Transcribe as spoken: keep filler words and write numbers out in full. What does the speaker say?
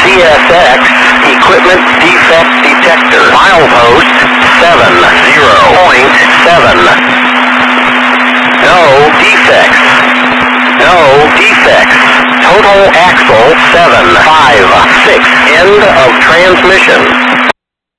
C S X Equipment Defect Detector. Milepost seven zero point seven. No defects. No defects. Total axle seven five six. End of transmission.